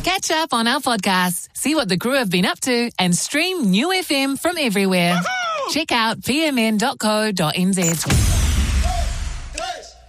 Catch up on our podcasts, see what the crew have been up to, and stream New FM from everywhere. Check out pmn.co.nz.